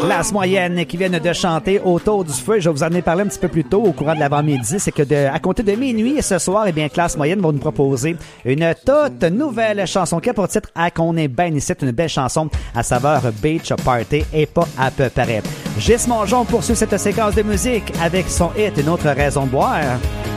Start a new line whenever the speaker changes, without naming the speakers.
Classe moyenne qui viennent de chanter autour du feu. Je vous en ai parlé un petit peu plus tôt au courant de l'avant-midi. C'est que à compter de minuit ce soir, eh bien, Classe moyenne vont nous proposer une toute nouvelle chanson qui a pour titre À qu'on est ben ici. Une belle chanson à saveur beach party et pas à peu près. Gis Mongeon poursuit cette séquence de musique avec son hit Une autre raison de boire.